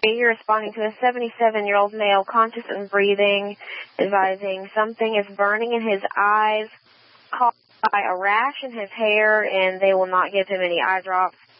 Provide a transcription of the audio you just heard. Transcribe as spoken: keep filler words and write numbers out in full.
You're responding to a seventy-seven-year-old male, conscious and breathing, advising something is burning in his eyes, caused by a rash in his hair, and they will not give him any eye drops.